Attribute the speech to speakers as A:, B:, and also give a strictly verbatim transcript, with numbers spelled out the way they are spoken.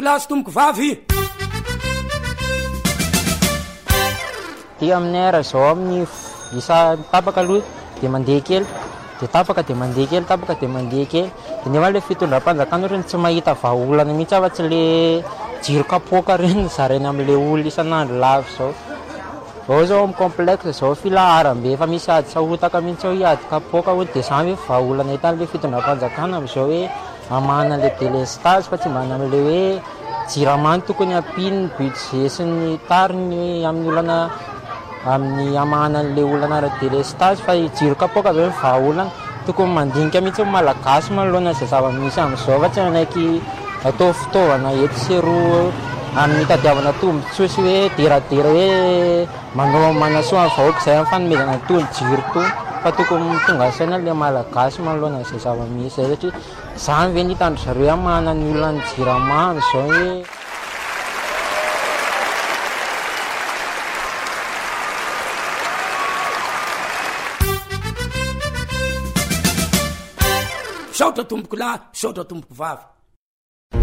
A: lahy sy tomboko vavy.
B: Ty amin'ny ara zao amin'ny isa tapaka aloha de mandeha kely de tapaka de mandeha kely tapaka de mandeha kely de nefa le fitondram-panjakana reny tsy mahita vahaolana mihitsy afa-tsy le jiro kapoaka reny zarainy amin'le olona isan'andro lavy zao. Ao zao amin'ny complexe zao filaharam-be efa misy ady sahotaka mihitsy ao hiady kapoaka ho de zany hoe vahaolana hitan'le fitondram-panjakana am'izao hoe amana le délestage fa tsy mbana am'le hoe jiramany tokony ampiny budget sy ny tariny amin'ny olana amin'ny amana an'le olana ara-délestage fa jiro kapoaka be ny vahaolana tokony mandinika mihitsy malagasy manoloana izay zava-misy am'izao fa tsy anaiky atao fitaovana eto sy roa amin'ny tadiavana tombontsoa sy hoe deradera hoe manao manasoa ny vahoaka izay amin'ny fanomezana tony jiro tony fa tokony tonga saina le malagasy manoloana izay zava-misy zay satria zany ve ny hitandry zareo amana ny olona ny jiramamy zao hoe
A: saotra tomboko lahy saotra tomboko vavy.